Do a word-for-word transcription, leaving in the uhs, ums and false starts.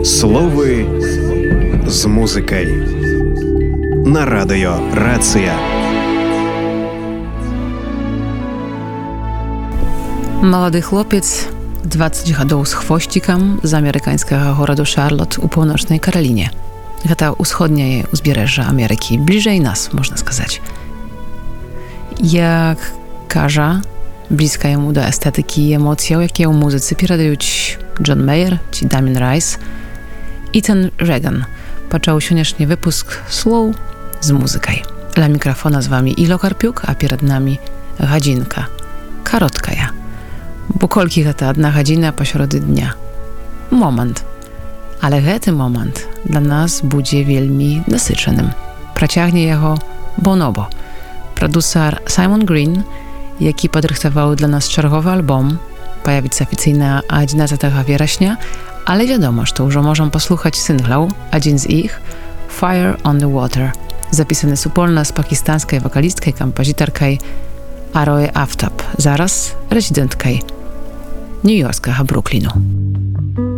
Слови з музикою на радіо Рація. Молоды хлопец, двадцать гадоў з хвосцікам з амерыканскага гораду Шарлот у паўночнай Караліне. Гэта ўсходняе ўзбярэжжа Амерыкі, бліжэй нас, можна сказаць. Як кажа, блізка яму да эстэтыкі і эмоцыяў, якія ў музыцы перадаюць Джон Мейер ці Дамін Райс. Ethan Regan пачаў сённяшні выпуск слоў з музыкай. Ля мікрафона з вамі Іло Карпюк, а перад намі гадзінка. Кароткая. Бо колькі гэта адна гадзіна пасярод дня. Момант. Але гэты момант для нас будзе вельмі насычаным. Працягне яго Бонобо. Прадусар Саймон Грін, які падрыхтаваў для нас чарговы альбом, паявіцца афіцыйна адзінаццатага верасня, ale wiadomo, że już możemy posłuchać singlów, jeden z ich, Fire on the Water, zapisany wspólnie z pakistańskiej wokalistką i kompozytorką Aroe Aftab, zaraz rezydentką newyorskiego Brooklynu.